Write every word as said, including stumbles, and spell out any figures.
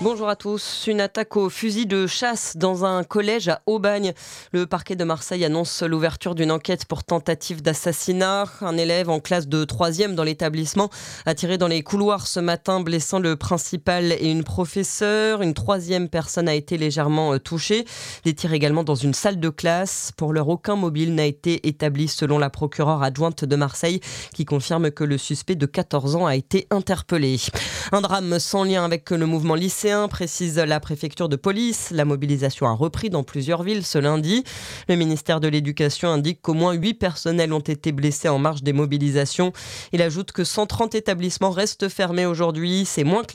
Bonjour à tous. Une attaque au fusil de chasse dans un collège à Aubagne. Le parquet de Marseille annonce l'ouverture d'une enquête pour tentative d'assassinat. Un élève en classe de troisième dans l'établissement a tiré dans les couloirs ce matin, blessant le principal et une professeure. Une troisième personne a été légèrement touchée. Des tirs également dans une salle de classe. Pour l'heure, aucun mobile n'a été établi selon la procureure adjointe de Marseille qui confirme que le suspect de quatorze ans a été interpellé. Un drame sans lien avec le mouvement lycéen, précise la préfecture de police. La mobilisation a repris dans plusieurs villes ce lundi. Le ministère de l'Éducation indique qu'au moins huit personnels ont été blessés en marge des mobilisations. Il ajoute que cent trente établissements restent fermés aujourd'hui. C'est moins que